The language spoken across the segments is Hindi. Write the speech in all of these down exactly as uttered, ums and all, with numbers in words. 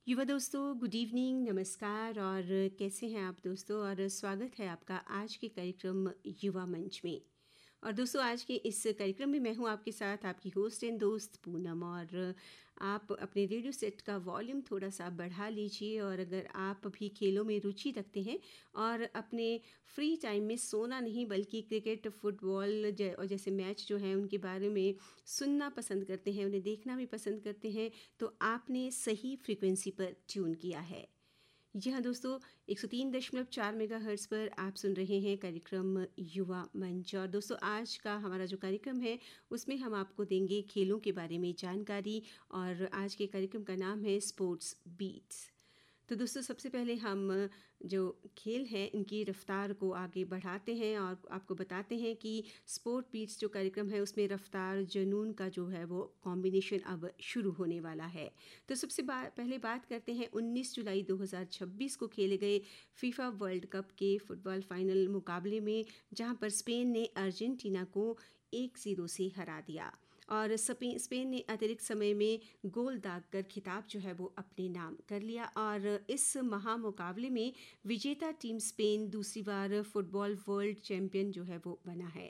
युवा दोस्तों, गुड इवनिंग, नमस्कार। और कैसे हैं आप दोस्तों? और स्वागत है आपका आज के कार्यक्रम युवा मंच में। और दोस्तों, आज के इस कार्यक्रम में मैं हूं आपके साथ, आपकी होस्ट एंड दोस्त पूनम। और आप अपने रेडियो सेट का वॉल्यूम थोड़ा सा बढ़ा लीजिए। और अगर आप भी खेलों में रुचि रखते हैं और अपने फ्री टाइम में सोना नहीं बल्कि क्रिकेट, फुटबॉल जै, और जैसे मैच जो हैं उनके बारे में सुनना पसंद करते हैं, उन्हें देखना भी पसंद करते हैं, तो आपने सही फ्रीक्वेंसी पर ट्यून किया है। जी हाँ दोस्तों, एक सौ तीन दशमलव चार मेगाहर्ट्ज़ पर आप सुन रहे हैं कार्यक्रम युवा मंच। और दोस्तों, आज का हमारा जो कार्यक्रम है उसमें हम आपको देंगे खेलों के बारे में जानकारी। और आज के कार्यक्रम का नाम है स्पोर्ट्स बीट्स। तो दोस्तों, सबसे पहले हम जो खेल हैं इनकी रफ्तार को आगे बढ़ाते हैं और आपको बताते हैं कि स्पोर्ट बीट्स जो कार्यक्रम है उसमें रफ्तार जुनून का जो है वो कॉम्बिनेशन अब शुरू होने वाला है। तो सबसे बा, पहले बात करते हैं उन्नीस जुलाई दो हज़ार छब्बीस को खेले गए फीफा वर्ल्ड कप के फुटबॉल फाइनल मुकाबले में, जहां पर स्पेन ने अर्जेंटीना को एक जीरो से हरा दिया। और स्पेन ने अतिरिक्त समय में गोल दागकर खिताब जो है वो अपने नाम कर लिया। और इस महामुकाबले में विजेता टीम स्पेन दूसरी बार फुटबॉल वर्ल्ड चैंपियन जो है वो बना है।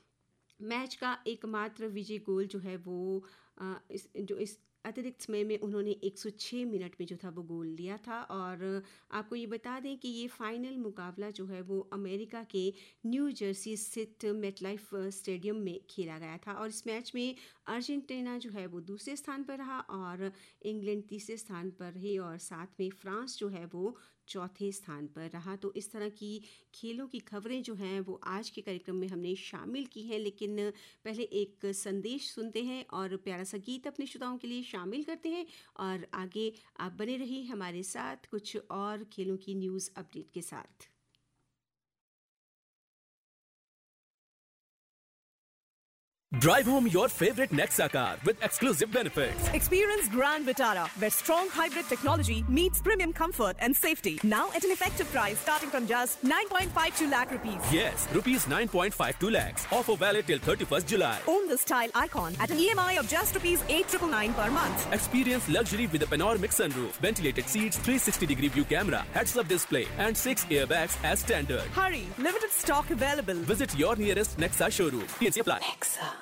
मैच का एकमात्र विजय गोल जो है वो आ, इस जो इस अतिरिक्त समय में उन्होंने एक सौ छह मिनट में जो था वो गोल लिया था। और आपको ये बता दें कि ये फाइनल मुकाबला जो है वो अमेरिका के न्यू जर्सी स्थित मेटलाइफ स्टेडियम में खेला गया था। और इस मैच में अर्जेंटीना जो है वो दूसरे स्थान पर रहा और इंग्लैंड तीसरे स्थान पर रही और साथ में फ्रांस जो है वो चौथे स्थान पर रहा। तो इस तरह की खेलों की खबरें जो हैं वो आज के कार्यक्रम में हमने शामिल की हैं। लेकिन पहले एक संदेश सुनते हैं और प्यारा सा गीत अपने श्रोताओं के लिए शामिल करते हैं। और आगे आप बने रहिए हमारे साथ कुछ और खेलों की न्यूज़ अपडेट के साथ। Drive home your favorite Nexa car with exclusive benefits. Experience Grand Vitara, where strong hybrid technology meets premium comfort and safety. Now at an effective price starting from just nine point five two lakh rupees. Yes, rupees nine point five two lakhs. Offer valid till thirty-first July. Own the style icon at an E M I of just rupees eight thousand nine hundred ninety-nine per month. Experience luxury with a panoramic sunroof, ventilated seats, three sixty degree view camera, heads-up display, and six airbags as standard. Hurry, limited stock available. Visit your nearest Nexa showroom. T N C apply. Nexa.